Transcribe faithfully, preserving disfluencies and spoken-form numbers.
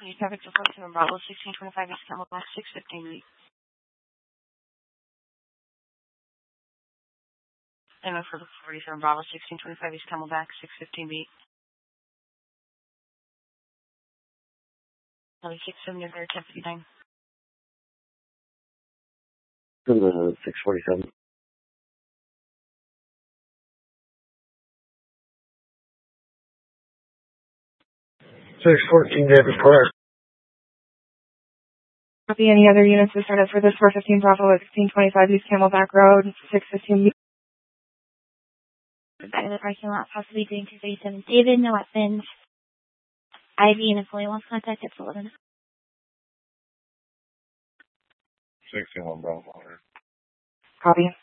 New traffic to forty-seven Bravo, sixteen twenty-five East Camelback, six fifteen Beat. And then for the forty-seven Bravo, sixteen twenty-five East Camelback, six fifteen Beat. six seventy or ten fifty-nine. To the six forty-seven. six fourteen David Park. Copy. Any other units to start up for this four fifteen Bravo, sixteen twenty-five East Camelback Road, six fifteen. Back in the parking lot, possibly doing two thirty-seven. David, no weapons. I V and employee wants contact at Sullivan. sixty-one Bravo. Copy.